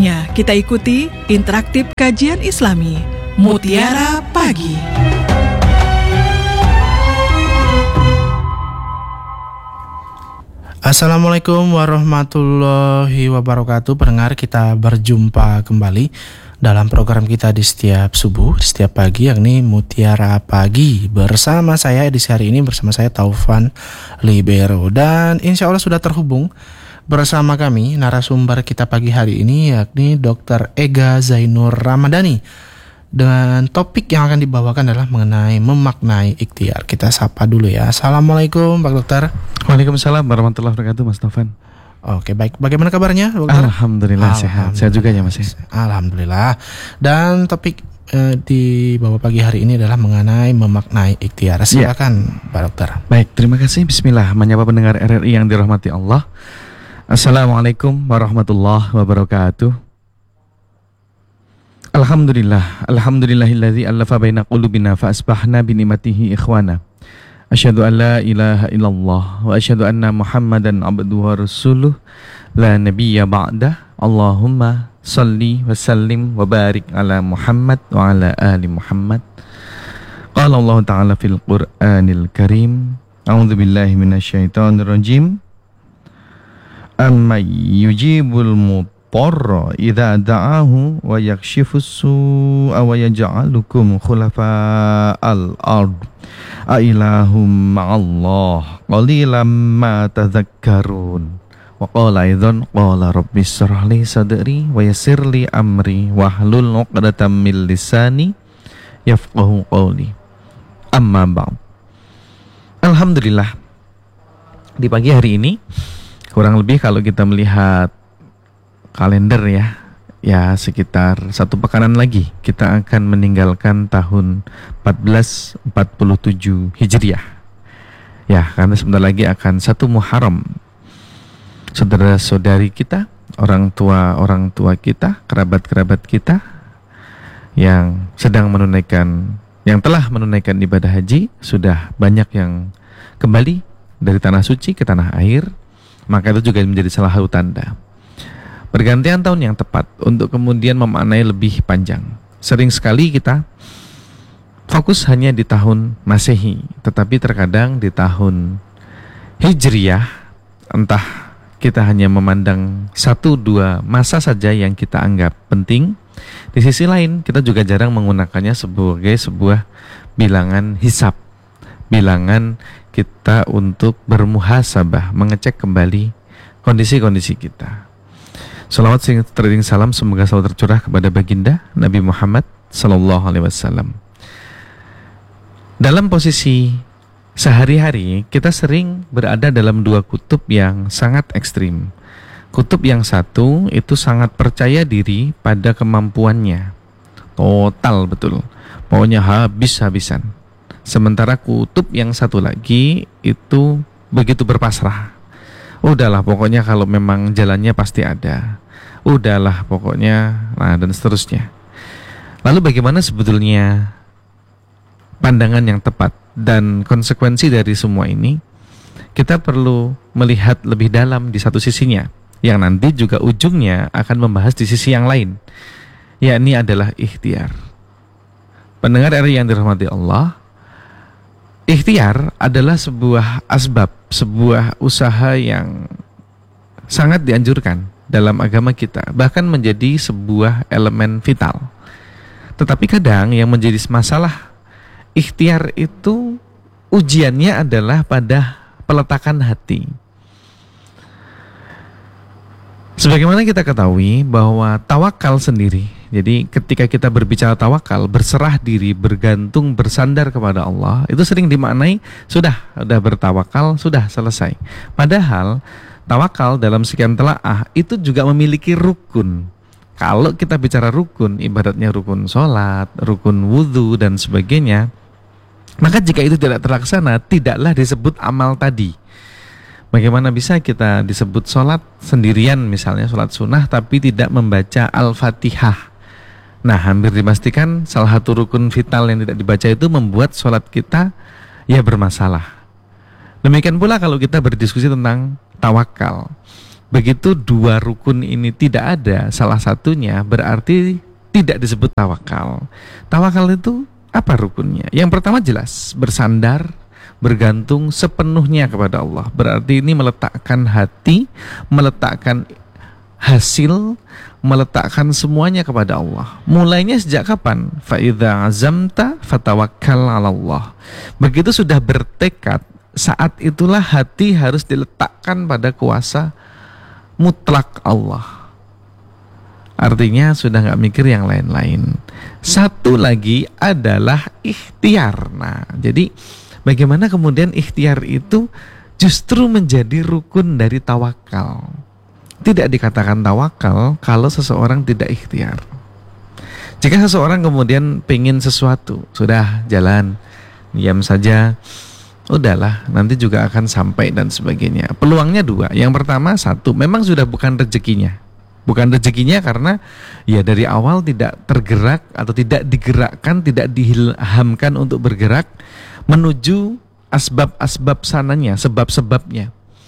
Saatnya kita ikuti interaktif kajian Islami Mutiara Pagi. Assalamualaikum warahmatullahi wabarakatuh. Pendengar, kita berjumpa kembali dalam program kita di setiap subuh, di setiap pagi, yakni Mutiara Pagi. Bersama saya edisi hari ini, bersama saya Taufan Libero. Dan insya Allah sudah terhubung bersama kami narasumber kita pagi hari ini, yakni Dr. Ega Zainur Ramadhani. Dengan topik yang akan dibawakan adalah mengenai memaknai ikhtiar. Kita sapa dulu ya. Assalamualaikum Pak Dokter. Waalaikumsalam warahmatullahi wabarakatuh, Mas Taufan. Oke, baik. Bagaimana kabarnya, Dokter? Alhamdulillah sehat. Sehat juga ya, Mas. Alhamdulillah. Dan topik di bawah pagi hari ini adalah mengenai memaknai ikhtiar. Silakan, Pak Dokter. Baik, terima kasih. Bismillah. Menyapa pendengar RRI yang dirahmati Allah. Assalamualaikum warahmatullahi wabarakatuh. Alhamdulillahilladzi allafa baina qulubina fa asbahna bi ni'matihi ikhwana. Asyhadu an la ilaha illallah wa asyhadu anna Muhammadan abduhu wa rasuluh la nabiyya ba'da. Allahumma salli wa sallim wa barik ala Muhammad wa ala ali Muhammad. Qala Allah ta'ala fil Qur'anil Karim. A'udzu billahi minasyaitonir rajim. Amma yujibul mutarra idza da'ahu wa yakshifus su'a wa yaj'alukum khulafa'al ard. Ailahum ma'allah qalilan ma tadhakkarun. Wa qala aidan qala rabbis shrah li sadri wa yassir li amri wahlul 'uqdatam min lisani yafqahu qawli. Amma ba'd. Alhamdulillah, di pagi hari ini kurang lebih kalau kita melihat kalender ya sekitar satu pekanan lagi kita akan meninggalkan tahun 1447 Hijriah. Ya, karena sebentar lagi akan 1 Muharram. Saudara-saudari kita, orang tua kita, kerabat-kerabat kita yang telah menunaikan ibadah haji, sudah banyak yang kembali dari tanah suci ke tanah air. Maka itu juga menjadi salah satu tanda pergantian tahun yang tepat untuk kemudian memaknai lebih panjang. Sering sekali kita fokus hanya di tahun Masehi, tetapi terkadang di tahun Hijriah, entah kita hanya memandang 1-2 masa saja yang kita anggap penting. Di sisi lain, kita juga jarang menggunakannya sebagai sebuah bilangan hisab, bilangan kita untuk bermuhasabah, mengecek kembali kondisi-kondisi kita. Salawat sering salam semoga selalu tercurah kepada baginda Nabi Muhammad sallallahu alaihi wasallam. Dalam posisi sehari-hari kita sering berada dalam 2 kutub yang sangat ekstrim. Kutub yang satu itu sangat percaya diri pada kemampuannya, total betul, pokoknya habis-habisan. Sementara kutub yang satu lagi itu begitu berpasrah. Udahlah pokoknya kalau memang jalannya pasti ada. Udahlah pokoknya, dan seterusnya. Lalu bagaimana sebetulnya pandangan yang tepat dan konsekuensi dari semua ini? Kita perlu melihat lebih dalam di satu sisinya, yang nanti juga ujungnya akan membahas di sisi yang lain, yakni adalah ikhtiar. Pendengar RRI yang dirahmati Allah, ikhtiar adalah sebuah asbab, sebuah usaha yang sangat dianjurkan dalam agama kita, bahkan menjadi sebuah elemen vital. Tetapi kadang yang menjadi masalah ikhtiar itu ujiannya adalah pada peletakan hati. Sebagaimana kita ketahui bahwa tawakal sendiri, jadi ketika kita berbicara tawakal, berserah diri, bergantung, bersandar kepada Allah, itu sering dimaknai sudah bertawakal, sudah selesai. Padahal tawakal dalam sekian telaah itu juga memiliki rukun. Kalau kita bicara rukun, ibaratnya rukun sholat, rukun wudhu dan sebagainya, maka jika itu tidak terlaksana, tidaklah disebut amal tadi. Bagaimana bisa kita disebut sholat sendirian, misalnya sholat sunnah, tapi tidak membaca Al-Fatihah? Nah, hampir dipastikan salah satu rukun vital yang tidak dibaca itu membuat sholat kita bermasalah. Demikian pula kalau kita berdiskusi tentang tawakal. Begitu dua rukun ini tidak ada salah satunya, berarti tidak disebut tawakal. Tawakal itu apa rukunnya? Yang pertama jelas, bersandar, bergantung sepenuhnya kepada Allah. Berarti ini meletakkan hati, meletakkan hasil, meletakkan semuanya kepada Allah. Mulainya sejak kapan? Fa idza azamta fatawakkal 'ala Allah. Begitu sudah bertekad, saat itulah hati harus diletakkan pada kuasa mutlak Allah. Artinya sudah nggak mikir yang lain-lain. Satu lagi adalah ikhtiar. Nah, jadi bagaimana kemudian ikhtiar itu justru menjadi rukun dari tawakal. Tidak dikatakan tawakal kalau seseorang tidak ikhtiar. Jika seseorang kemudian pengen sesuatu, sudah jalan, diam saja, udahlah, nanti juga akan sampai dan sebagainya. Peluangnya dua. Yang pertama, satu, memang sudah bukan rezekinya. Bukan rezekinya karena ya dari awal tidak tergerak atau tidak digerakkan, tidak diilhamkan untuk bergerak menuju asbab-asbab sananya, sebab-sebabnya.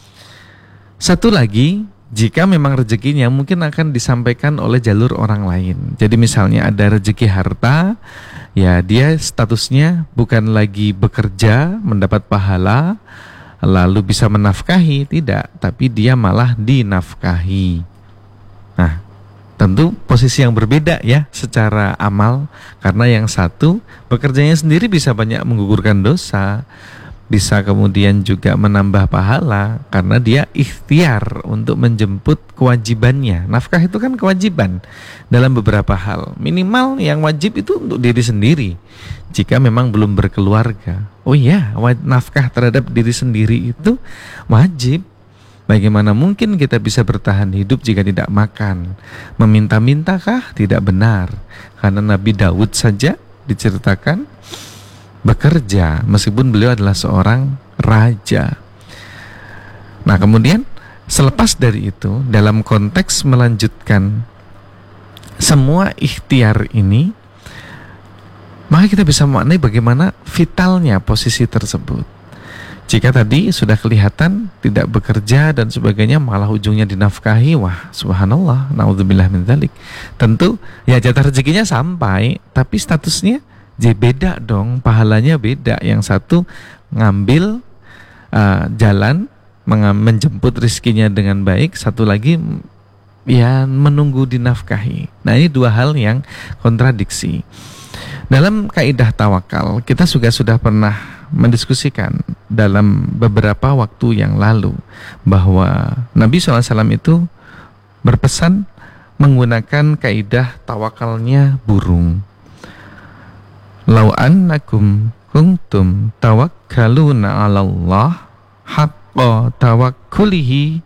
Satu lagi, jika memang rezekinya mungkin akan disampaikan oleh jalur orang lain. Jadi misalnya ada rezeki harta, ya dia statusnya bukan lagi bekerja mendapat pahala lalu bisa menafkahi, tidak, tapi dia malah dinafkahi. Nah, tentu posisi yang berbeda ya secara amal, karena yang satu bekerjanya sendiri bisa banyak menggugurkan dosa, bisa kemudian juga menambah pahala karena dia ikhtiar untuk menjemput kewajibannya. Nafkah itu kan kewajiban dalam beberapa hal. Minimal yang wajib itu untuk diri sendiri jika memang belum berkeluarga. Oh iya, nafkah terhadap diri sendiri itu wajib. Bagaimana mungkin kita bisa bertahan hidup jika tidak makan? Meminta-mintakah? Tidak benar. Karena Nabi Daud saja diceritakan bekerja meskipun beliau adalah seorang raja. Nah, kemudian selepas dari itu, dalam konteks melanjutkan semua ikhtiar ini, maka kita bisa memaknai bagaimana vitalnya posisi tersebut. Jika tadi sudah kelihatan tidak bekerja dan sebagainya, malah ujungnya dinafkahi, wah subhanallah, naudzubillah min dzalik. Tentu ya jatah rezekinya sampai, tapi statusnya beda dong, pahalanya beda. Yang satu ngambil jalan menjemput rezekinya dengan baik, satu lagi ya menunggu dinafkahi. Nah, ini dua hal yang kontradiksi. Dalam kaidah tawakal kita juga sudah pernah mendiskusikan dalam beberapa waktu yang lalu bahwa Nabi SAW itu berpesan menggunakan kaidah tawakalnya burung. Lau annakum kuntum tawakkaluna 'ala Allah haqqa tawakkulihi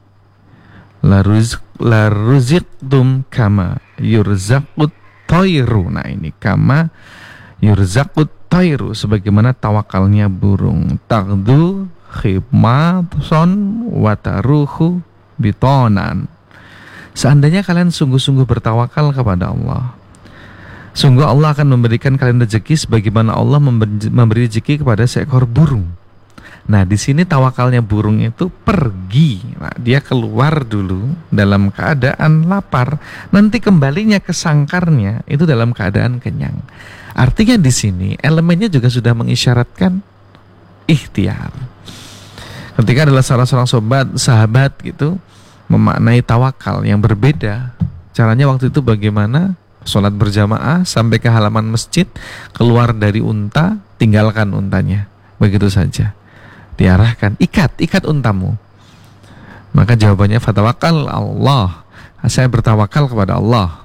la ruziqtum kama yurzaqut thayru. Nah, ini kama yurzaqut thayru, sebagaimana tawakalnya burung. Taqdu khimatan wa taruhu bitonan. Seandainya kalian sungguh-sungguh bertawakal kepada Allah, sungguh Allah akan memberikan kalian rezeki sebagaimana Allah memberi rezeki kepada seekor burung. Nah, di sini tawakalnya burung itu pergi. Nah, dia keluar dulu dalam keadaan lapar, nanti kembalinya ke sangkarnya itu dalam keadaan kenyang. Artinya di sini elemennya juga sudah mengisyaratkan ikhtiar. Ketika adalah salah seorang sahabat gitu memaknai tawakal yang berbeda. Caranya waktu itu bagaimana? Sholat berjamaah sampai ke halaman masjid, keluar dari unta, tinggalkan untanya. Begitu saja. Diarahkan, ikat untamu. Maka jawabannya fatawakal Allah. Saya bertawakal kepada Allah.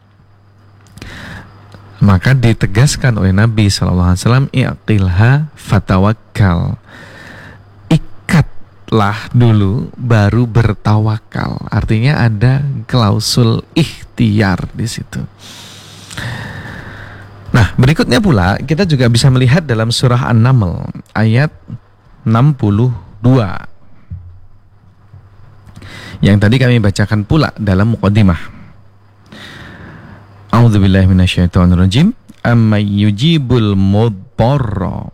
Maka ditegaskan oleh Nabi SAW, i'qilha fatawakkal. Ikatlah dulu baru bertawakal. Artinya ada klausul ikhtiar di situ. Nah, berikutnya pula kita juga bisa melihat dalam surah An-Naml ayat 62 yang tadi kami bacakan pula dalam muqaddimah. A'udzubillahi minasyaitonirrajim. Amma yujibul mudbarra.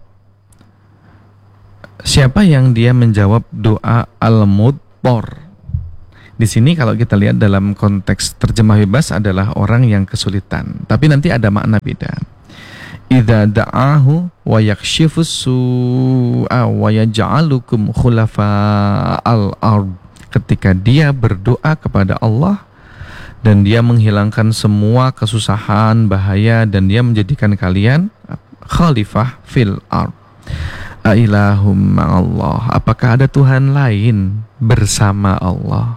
Siapa yang dia menjawab doa al-mudbar? Di sini kalau kita lihat dalam konteks terjemah bebas adalah orang yang kesulitan. Tapi nanti ada makna beda. Idza da'ahu wa yakshifus su'a wa yaj'alukum khulafa'al ard. Ketika dia berdoa kepada Allah dan dia menghilangkan semua kesusahan, bahaya, dan dia menjadikan kalian khalifah fil ard. Ailahum ma'allah. Apakah ada Tuhan lain bersama Allah?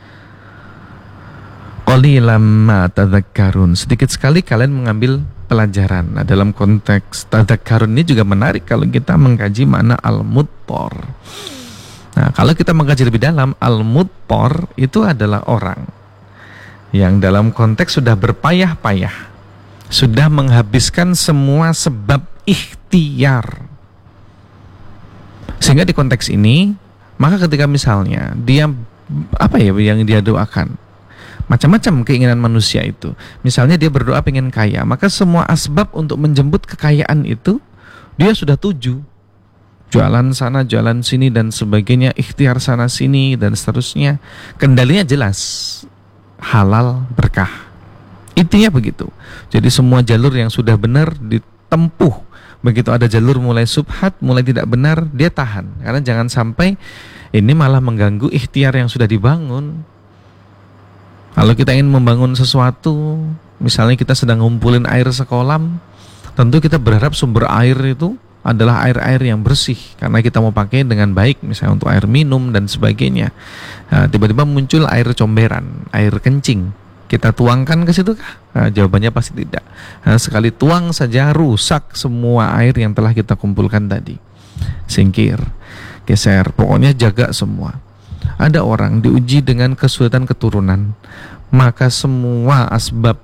Qalilam ma tadhakkarun. Sedikit sekali kalian mengambil pelajaran. Nah, dalam konteks tadhakkarun ini juga menarik kalau kita mengkaji makna al-muttor. Nah, kalau kita mengkaji lebih dalam, al-muttor itu adalah orang yang dalam konteks sudah berpayah-payah, sudah menghabiskan semua sebab ikhtiar. Sehingga di konteks ini, maka ketika misalnya dia yang dia doakan, macam-macam keinginan manusia itu. Misalnya dia berdoa pengen kaya, maka semua asbab untuk menjemput kekayaan itu dia sudah tuju. Jualan sana, jualan sini dan sebagainya, ikhtiar sana sini dan seterusnya. Kendalinya jelas, halal berkah. Intinya begitu. Jadi semua jalur yang sudah benar ditempuh. Begitu ada jalur mulai subhat, mulai tidak benar, dia tahan. Karena jangan sampai ini malah mengganggu ikhtiar yang sudah dibangun. Kalau kita ingin membangun sesuatu, misalnya kita sedang ngumpulin air sekolam, tentu kita berharap sumber air itu adalah air-air yang bersih karena kita mau pakai dengan baik, misalnya untuk air minum dan sebagainya. Nah, tiba-tiba muncul air comberan, air kencing, kita tuangkan ke situ kah? Nah, jawabannya pasti tidak. Nah, sekali tuang saja rusak semua air yang telah kita kumpulkan tadi. Singkir, geser, pokoknya jaga semua. Ada orang diuji dengan kesulitan keturunan, maka semua asbab,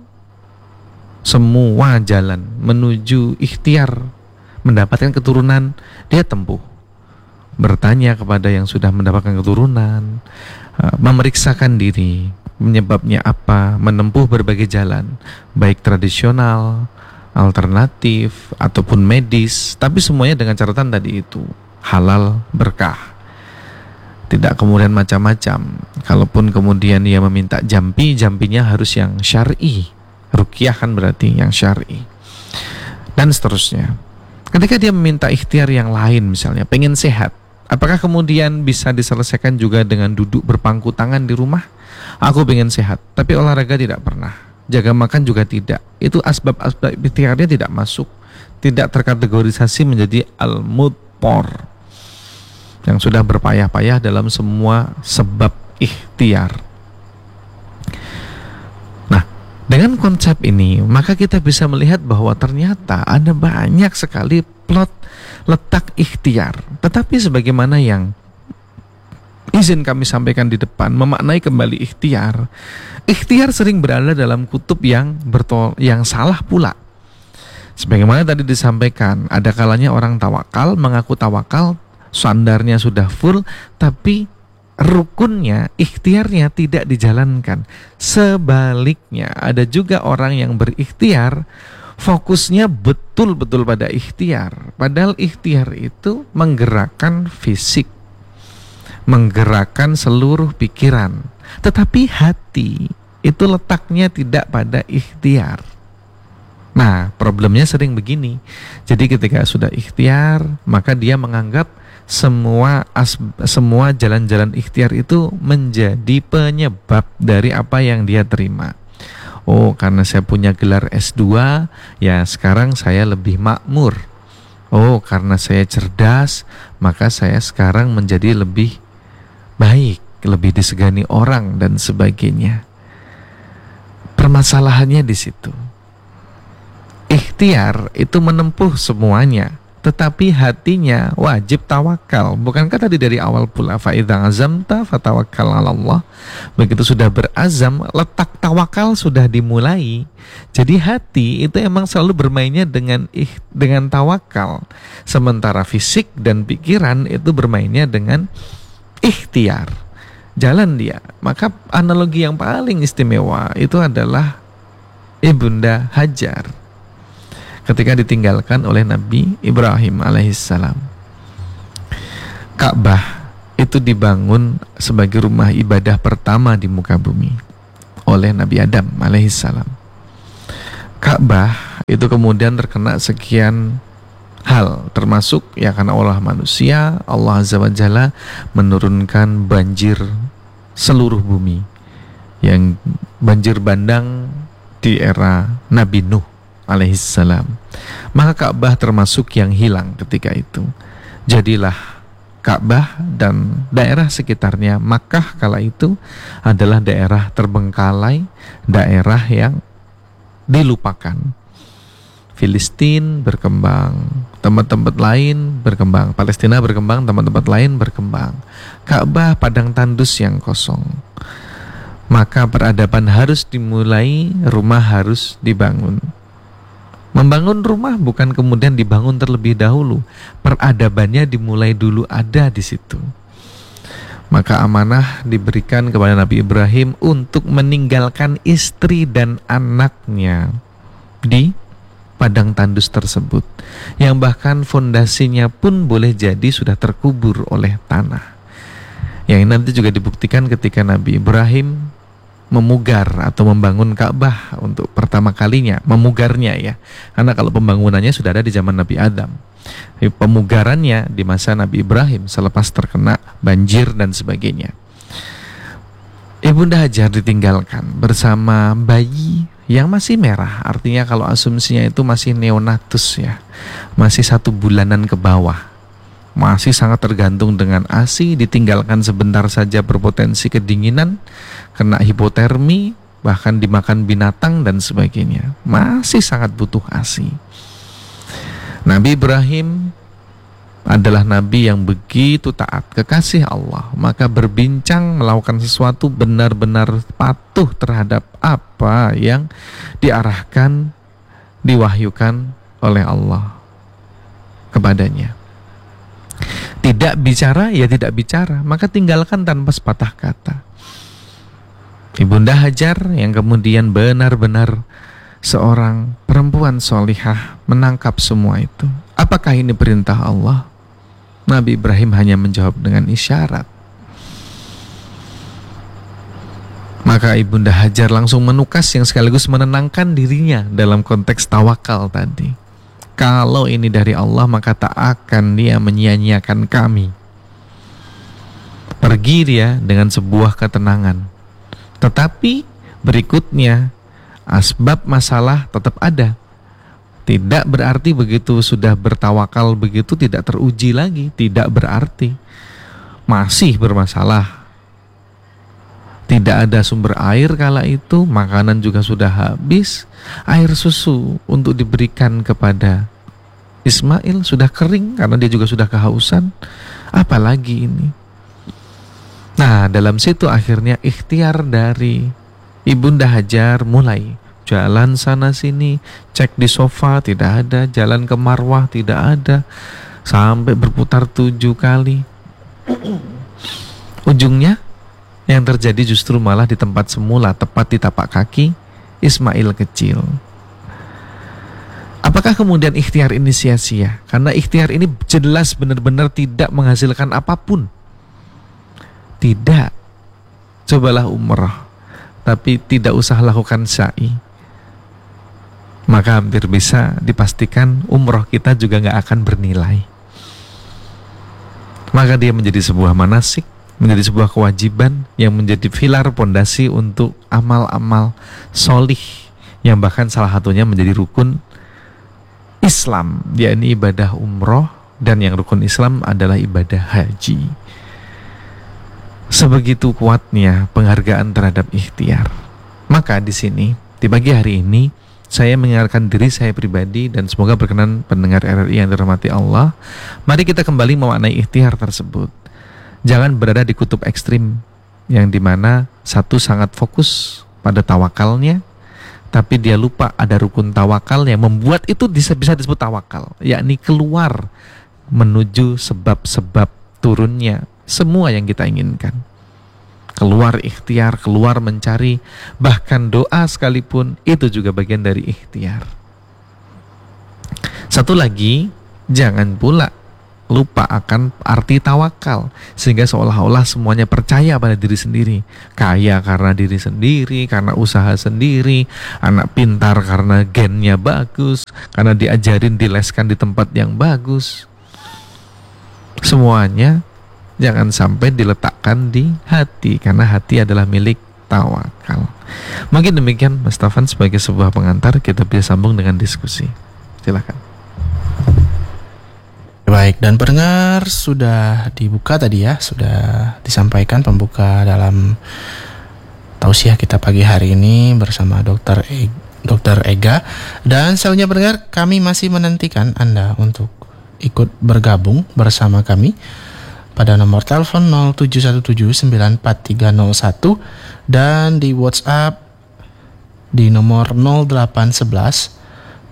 semua jalan menuju ikhtiar mendapatkan keturunan dia tempuh. Bertanya kepada yang sudah mendapatkan keturunan, memeriksakan diri, penyebabnya apa, menempuh berbagai jalan, baik tradisional, alternatif, ataupun medis, tapi semuanya dengan catatan tadi itu, halal berkah. Tidak kemudian macam-macam. Kalaupun kemudian dia meminta jampi, jampinya harus yang syar'i. Ruqyah kan berarti yang syar'i. Dan seterusnya. Ketika dia meminta ikhtiar yang lain, misalnya pengen sehat, apakah kemudian bisa diselesaikan juga dengan duduk berpangku tangan di rumah? Aku pengen sehat, tapi olahraga tidak pernah, jaga makan juga tidak. Itu asbab-asbab ikhtiarnya tidak masuk, tidak terkategorisasi menjadi al-muttor, yang sudah berpayah-payah dalam semua sebab ikhtiar. Dengan konsep ini, maka kita bisa melihat bahwa ternyata ada banyak sekali plot letak ikhtiar. Tetapi sebagaimana yang izin kami sampaikan di depan, memaknai kembali ikhtiar. Ikhtiar sering berada dalam kutub yang salah pula. Sebagaimana tadi disampaikan, ada kalanya orang tawakal, mengaku tawakal, sandarnya sudah full, tapi rukunnya, ikhtiarnya tidak dijalankan. Sebaliknya, ada juga orang yang berikhtiar, fokusnya betul-betul pada ikhtiar. Padahal ikhtiar itu menggerakkan fisik, menggerakkan seluruh pikiran. Tetapi hati itu letaknya tidak pada ikhtiar. Nah, problemnya sering begini. Jadi ketika sudah ikhtiar, maka dia menganggap semua jalan-jalan ikhtiar itu menjadi penyebab dari apa yang dia terima. Oh, karena saya punya gelar S2, ya sekarang saya lebih makmur. Oh, karena saya cerdas, maka saya sekarang menjadi lebih baik, lebih disegani orang dan sebagainya. Permasalahannya di situ. Ikhtiar itu menempuh semuanya, tetapi hatinya wajib tawakal. Bukankah tadi dari awal pula fa'idza azamta fatawakkal 'alallah. Begitu sudah berazam, letak tawakal sudah dimulai. Jadi hati itu emang selalu bermainnya dengan tawakal. Sementara fisik dan pikiran itu bermainnya dengan ikhtiar. Jalan dia. Maka analogi yang paling istimewa itu adalah Ibunda Hajar ketika ditinggalkan oleh Nabi Ibrahim alaihissalam. Ka'bah itu dibangun sebagai rumah ibadah pertama di muka bumi oleh Nabi Adam alaihissalam. Ka'bah itu kemudian terkena sekian hal, termasuk ya karena olah manusia, Allah Azza wa Jalla menurunkan banjir seluruh bumi, yang banjir bandang di era Nabi Nuh alaihissalam. Maka Ka'bah termasuk yang hilang ketika itu. Jadilah Ka'bah dan daerah sekitarnya Makkah kala itu adalah daerah terbengkalai, daerah yang dilupakan. Filistin berkembang, tempat-tempat lain berkembang, Palestina berkembang, tempat-tempat lain berkembang. Ka'bah padang tandus yang kosong. Maka peradaban harus dimulai, rumah harus dibangun. Membangun rumah bukan kemudian dibangun terlebih dahulu. Peradabannya dimulai dulu ada di situ. Maka amanah diberikan kepada Nabi Ibrahim untuk meninggalkan istri dan anaknya di padang tandus tersebut, yang bahkan fondasinya pun boleh jadi sudah terkubur oleh tanah. Yang ini nanti juga dibuktikan ketika Nabi Ibrahim memugar atau membangun Ka'bah untuk pertama kalinya, memugarnya ya, karena kalau pembangunannya sudah ada di zaman Nabi Adam, pemugarannya di masa Nabi Ibrahim selepas terkena banjir dan sebagainya. Ibunda Hajar ditinggalkan bersama bayi yang masih merah, artinya kalau asumsinya itu masih neonatus ya, masih 1 bulanan ke bawah, masih sangat tergantung dengan ASI, ditinggalkan sebentar saja berpotensi kedinginan, kena hipotermi, bahkan dimakan binatang dan sebagainya, masih sangat butuh ASI. Nabi Ibrahim adalah nabi yang begitu taat, kekasih Allah, maka berbincang melakukan sesuatu benar-benar patuh terhadap apa yang diarahkan, diwahyukan oleh Allah kepadanya. Tidak bicara, ya tidak bicara, maka tinggalkan tanpa sepatah kata. Ibunda Hajar yang kemudian benar-benar seorang perempuan solihah menangkap semua itu. Apakah ini perintah Allah? Nabi Ibrahim hanya menjawab dengan isyarat. Maka Ibunda Hajar langsung menukas yang sekaligus menenangkan dirinya dalam konteks tawakal tadi. Kalau ini dari Allah, maka tak akan dia menyia-nyiakan kami. Pergi dia dengan sebuah ketenangan. Tetapi berikutnya asbab masalah tetap ada. Tidak berarti begitu sudah bertawakal begitu tidak teruji lagi. Tidak berarti. Masih bermasalah. Tidak ada sumber air kala itu, makanan juga sudah habis. Air susu untuk diberikan kepada Ismail sudah kering karena dia juga sudah kehausan. Apalagi ini? Nah, dalam situ akhirnya ikhtiar dari Ibunda Hajar mulai jalan sana sini, cek di sofa tidak ada, jalan ke Marwah tidak ada, sampai berputar 7 kali. Ujungnya yang terjadi justru malah di tempat semula, tepat di tapak kaki Ismail kecil. Apakah kemudian ikhtiar ini sia-sia? Karena ikhtiar ini jelas benar-benar tidak menghasilkan apapun. Tidak. Cobalah umrah, tapi tidak usah lakukan sa'i. Maka hampir bisa dipastikan umrah kita juga gak akan bernilai. Maka dia menjadi sebuah manasik, menjadi sebuah kewajiban yang menjadi pilar pondasi untuk amal-amal solih, yang bahkan salah satunya menjadi rukun Islam, yakni ibadah umroh, dan yang rukun Islam adalah ibadah haji. Sebegitu kuatnya penghargaan terhadap ikhtiar. Maka di sini di pagi hari ini saya mengingatkan diri saya pribadi dan semoga berkenan pendengar RRI yang dirahmati Allah. Mari kita kembali memaknai ikhtiar tersebut. Jangan berada di kutub ekstrim yang dimana satu sangat fokus pada tawakalnya, tapi dia lupa ada rukun tawakal yang membuat itu bisa disebut tawakal, yakni keluar menuju sebab-sebab turunnya semua yang kita inginkan. Keluar ikhtiar, keluar mencari, bahkan doa sekalipun itu juga bagian dari ikhtiar. Satu lagi, jangan pula lupa akan arti tawakal, sehingga seolah-olah semuanya percaya pada diri sendiri. Kaya karena diri sendiri, karena usaha sendiri, anak pintar karena gennya bagus, karena diajarin dileskan di tempat yang bagus. Semuanya jangan sampai diletakkan di hati, karena hati adalah milik tawakal. Mungkin demikian Mas Taufan sebagai sebuah pengantar, kita bisa sambung dengan diskusi. Silakan. Baik, dan pendengar sudah dibuka tadi ya, sudah disampaikan pembuka dalam tausiah kita pagi hari ini bersama Dr. Ega. Dan selanjutnya pendengar, kami masih menantikan Anda untuk ikut bergabung bersama kami pada nomor telepon 0717943301 dan di WhatsApp di nomor 0811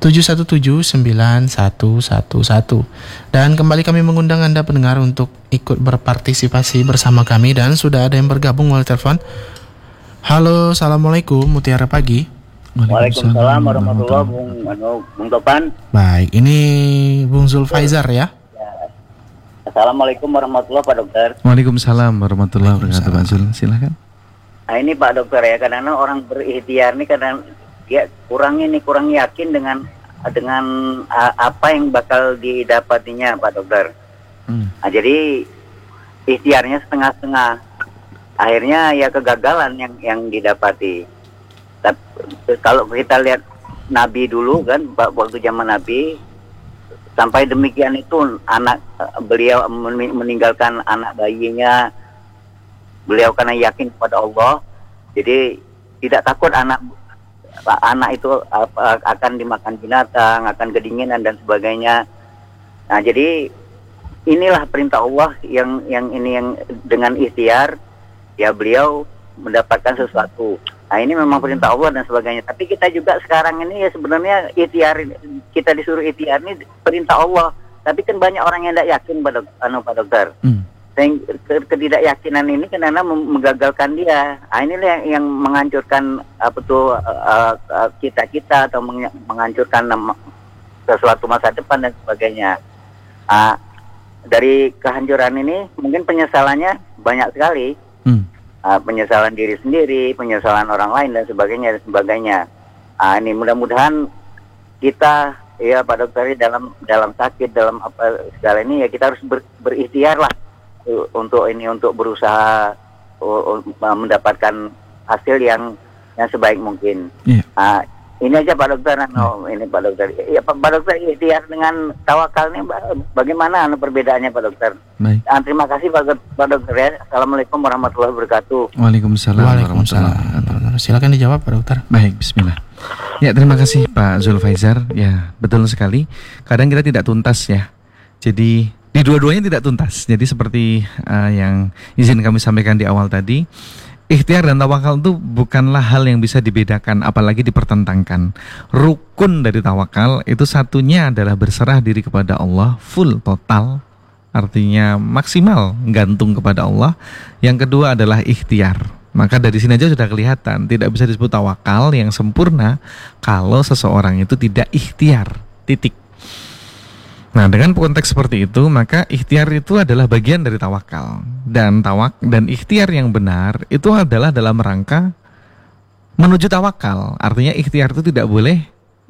7179111. Dan kembali kami mengundang Anda pendengar untuk ikut berpartisipasi bersama kami, dan sudah ada yang bergabung melalui telepon. Halo, assalamualaikum, Mutiara Pagi. Waalaikumsalam warahmatullahi Bung Topan. Baik, ini Bung Zulfaizar ya. Assalamualaikum warahmatullahi Pak Dokter. Waalaikumsalam warahmatullahi wabarakatuh. Pak Zul, silakan. Nah ini Pak Dokter ya, kadang-kadang orang berikhtiar nih kadang dia kurang yakin dengan apa yang bakal didapatinya Pak Dokter. Nah, jadi ikhtiarnya setengah-setengah, akhirnya ya kegagalan yang didapati. Tapi kalau kita lihat Nabi dulu kan, waktu zaman Nabi sampai demikian itu beliau meninggalkan anak bayinya, beliau karena yakin kepada Allah, jadi tidak takut anak itu akan dimakan binatang, akan kedinginan dan sebagainya. Nah, jadi inilah perintah Allah yang dengan ikhtiar ya beliau mendapatkan sesuatu. Nah, ini memang perintah Allah dan sebagainya. Tapi kita juga sekarang ini ya sebenarnya ikhtiar, kita disuruh ikhtiar ini perintah Allah. Tapi kan banyak orang yang tidak yakin Pak Dokter. Ketidakyakinan ini karena menggagalkan dia. Nah, inilah yang menghancurkan kita atau menghancurkan sesuatu masa depan dan sebagainya. Dari kehancuran ini mungkin penyesalannya banyak sekali. Penyesalan diri sendiri, penyesalan orang lain dan sebagainya. Ini mudah-mudahan kita ya Pak Dokter dalam sakit, dalam apa segala ini ya kita harus berikhtiar lah untuk berusaha mendapatkan hasil yang sebaik mungkin. Yeah. Ini aja Pak Dokter. Ini Pak Dokter. Ya Pak Dokter, ikhtiar dengan tawakal ini bagaimana perbedaannya Pak Dokter? Baik. Terima kasih Pak Dokter ya. Assalamualaikum warahmatullahi wabarakatuh. Waalaikumsalam warahmatullahi wabarakatuh. Silakan dijawab Pak Dokter. Baik, bismillah. Ya, terima kasih Pak Zulfaizar. Ya, betul sekali. Kadang kita tidak tuntas ya. Jadi di dua-duanya tidak tuntas. Jadi seperti yang izin kami sampaikan di awal tadi, ikhtiar dan tawakal itu bukanlah hal yang bisa dibedakan, apalagi dipertentangkan. Rukun dari tawakal itu satunya adalah berserah diri kepada Allah, full, total, artinya maksimal, gantung kepada Allah. Yang kedua adalah ikhtiar. Maka dari sini aja sudah kelihatan, tidak bisa disebut tawakal yang sempurna kalau seseorang itu tidak ikhtiar, titik. Nah, dengan konteks seperti itu, maka ikhtiar itu adalah bagian dari tawakal. Dan ikhtiar yang benar itu adalah dalam rangka menuju tawakal. Artinya ikhtiar itu tidak boleh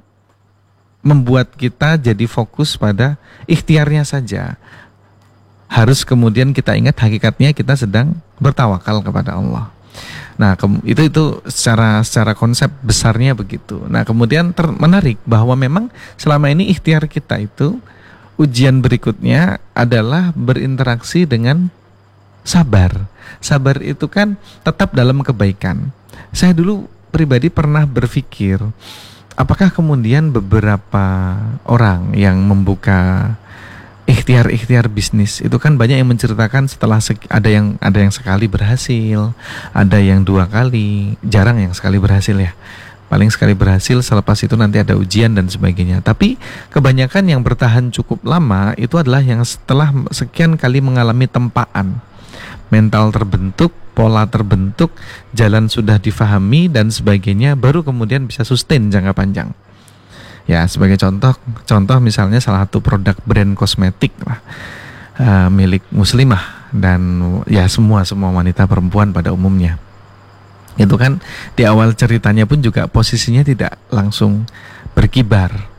membuat kita jadi fokus pada ikhtiarnya saja. Harus kemudian kita ingat hakikatnya kita sedang bertawakal kepada Allah. Nah, itu secara konsep besarnya begitu. Nah, kemudian menarik bahwa memang selama ini ikhtiar kita itu, ujian berikutnya adalah berinteraksi dengan sabar. Sabar itu kan tetap dalam kebaikan. Saya dulu pribadi pernah berpikir, apakah kemudian beberapa orang yang membuka ikhtiar bisnis itu kan banyak yang menceritakan setelah ada yang sekali berhasil, ada yang 2 kali, jarang yang sekali berhasil ya. Paling sekali berhasil, selepas itu nanti ada ujian dan sebagainya. Tapi kebanyakan yang bertahan cukup lama itu adalah yang setelah sekian kali mengalami tempaan. Mental terbentuk, pola terbentuk, jalan sudah difahami dan sebagainya, baru kemudian bisa sustain jangka panjang. Ya, sebagai contoh misalnya salah satu produk brand kosmetik lah. milik muslimah dan ya semua wanita perempuan pada umumnya. Itu kan di awal ceritanya pun juga posisinya tidak langsung berkibar.